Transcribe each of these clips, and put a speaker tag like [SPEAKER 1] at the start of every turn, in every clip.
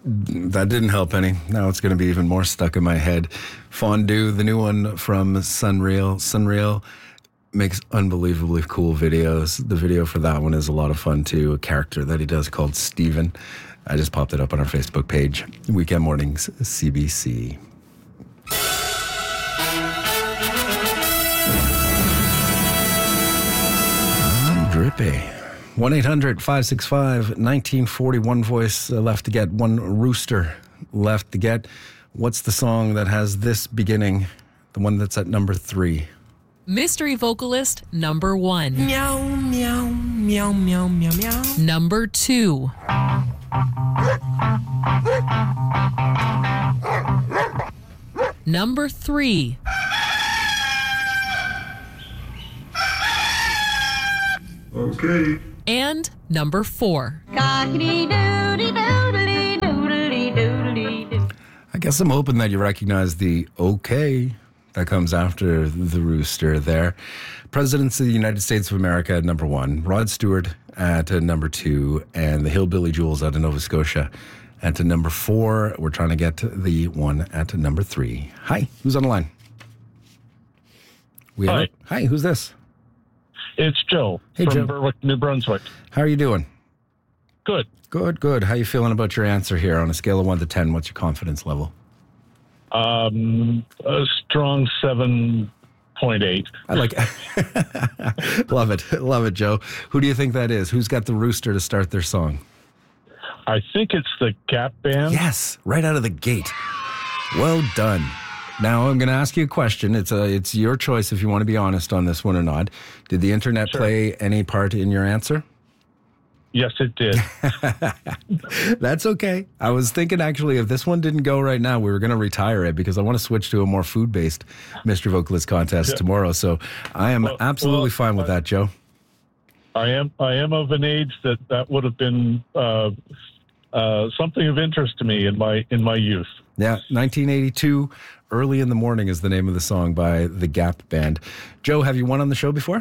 [SPEAKER 1] That didn't help any. Now it's going to be even more stuck in my head. Fondue, the new one from Sunreal. Sunreal makes unbelievably cool videos. The video for that one is a lot of fun too. A character that he does called Steven. I just popped it up on our Facebook page. Weekend Mornings, CBC. Drippy. 1-800-565-1940. Voice left to get. One rooster left to get. What's the song that has this beginning? The one that's at number 3.
[SPEAKER 2] Mystery vocalist number 1.
[SPEAKER 3] Meow, meow, meow, meow, meow, meow.
[SPEAKER 2] Number 2. Number 3.
[SPEAKER 1] Okay.
[SPEAKER 2] And number 4.
[SPEAKER 1] I guess I'm hoping that you recognize the okay that comes after the rooster there. Presidents of the United States of America at number 1, Rod Stewart at number 2, and the Hillbilly Jewels out of Nova Scotia at number 4. We're trying to get to the one at number 3. Hi, who's on the line?
[SPEAKER 4] Hi.
[SPEAKER 1] Hi, who's this?
[SPEAKER 4] It's Joe from
[SPEAKER 1] Joe.
[SPEAKER 4] Berwick, New Brunswick.
[SPEAKER 1] How are you doing?
[SPEAKER 4] Good.
[SPEAKER 1] Good. How you feeling about your answer here on a scale of 1 to 10? What's your confidence level?
[SPEAKER 4] A strong 7.8.
[SPEAKER 1] I like it. Love it, Joe. Who do you think that is? Who's got the rooster to start their song?
[SPEAKER 4] I think it's the Gap Band.
[SPEAKER 1] Yes, right out of the gate. Well done. Now I'm going to ask you a question. It's your choice if you want to be honest on this one or not. Did the internet play any part in your answer?
[SPEAKER 4] Yes, it did.
[SPEAKER 1] That's okay. I was thinking actually if this one didn't go right now, we were going to retire it because I want to switch to a more food-based Mr. Vocalist contest tomorrow. So I am absolutely fine with that, Joe.
[SPEAKER 4] I am of an age that would have been something of interest to me in my youth.
[SPEAKER 1] Yeah, 1982, Early in the Morning is the name of the song by the Gap Band. Joe, have you won on the show before?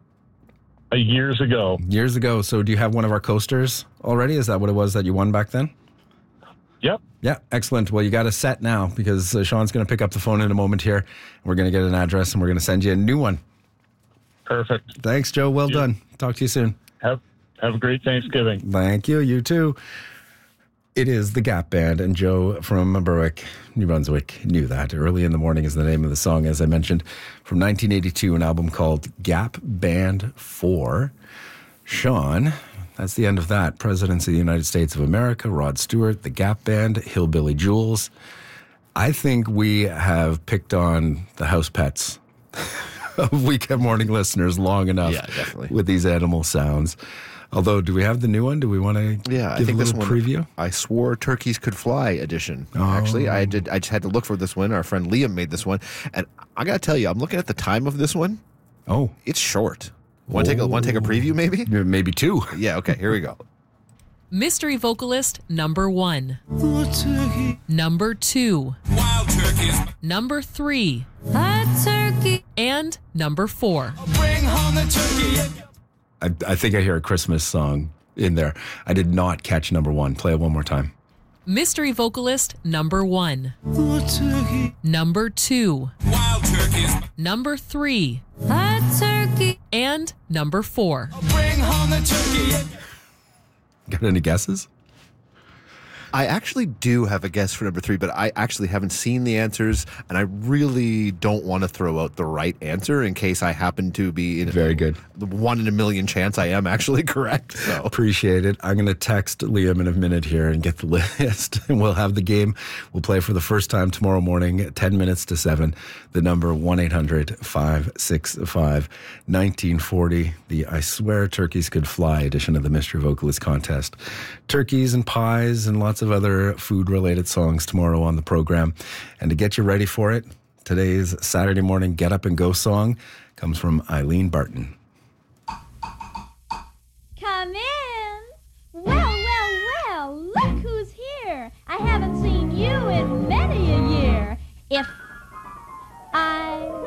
[SPEAKER 4] Years ago.
[SPEAKER 1] Years ago. So do you have one of our coasters already? Is that what it was that you won back then?
[SPEAKER 4] Yep.
[SPEAKER 1] Yeah, excellent. Well, you got a set now because Sean's going to pick up the phone in a moment here. We're going to get an address and we're going to send you a new one.
[SPEAKER 4] Perfect.
[SPEAKER 1] Thanks, Joe. Well done. Talk to you soon.
[SPEAKER 4] Have a great Thanksgiving.
[SPEAKER 1] Thank you. You too. It is the Gap Band, and Joe from Berwick, New Brunswick, knew that. Early in the Morning is the name of the song, as I mentioned, from 1982, an album called Gap Band 4. Sean, that's the end of that. Presidents of the United States of America, Rod Stewart, the Gap Band, Hillbilly Jewels. I think we have picked on the house pets of Weekend Morning listeners long enough with these animal sounds. Although, do we have the new one? Do we want to give
[SPEAKER 5] I think
[SPEAKER 1] a little
[SPEAKER 5] this one,
[SPEAKER 1] preview?
[SPEAKER 5] I Swore Turkeys Could Fly edition. Actually, I just had to look for this one. Our friend Liam made this one. And I got to tell you, I'm looking at the time of this one.
[SPEAKER 1] Oh.
[SPEAKER 5] It's short. Want to take a preview maybe?
[SPEAKER 1] Maybe 2.
[SPEAKER 5] Yeah, okay, here we go.
[SPEAKER 2] Mystery vocalist number 1. Number 2.
[SPEAKER 3] Wild turkeys.
[SPEAKER 2] Number 3.
[SPEAKER 6] A turkey.
[SPEAKER 2] And number 4.
[SPEAKER 3] Bring home the turkey.
[SPEAKER 1] I think I hear a Christmas song in there. I did not catch number 1. Play it one more time.
[SPEAKER 2] Mystery vocalist number 1. Number 2.
[SPEAKER 3] Wild turkeys.
[SPEAKER 2] Number 3.
[SPEAKER 6] A turkey.
[SPEAKER 2] And number 4.
[SPEAKER 3] Bring home the turkey.
[SPEAKER 1] Got any guesses?
[SPEAKER 5] I actually do have a guess for number 3, but I actually haven't seen the answers, and I really don't want to throw out the right answer in case I happen to be in
[SPEAKER 1] Very good.
[SPEAKER 5] The 1 in a million chance I am actually correct. So
[SPEAKER 1] Appreciate it. I'm going to text Liam in a minute here and get the list, and we'll have the game. We'll play for the first time tomorrow morning, 10 minutes to 7. The number 1-800-565-1940. The I Swear Turkeys Could Fly edition of the Mystery Vocalist Contest. Turkeys and pies and lots of other food-related songs tomorrow on the program. And to get you ready for it, today's Saturday morning Get Up and Go song comes from Eileen Barton.
[SPEAKER 6] Come in. Well, look who's here. I haven't seen you in many a year. If I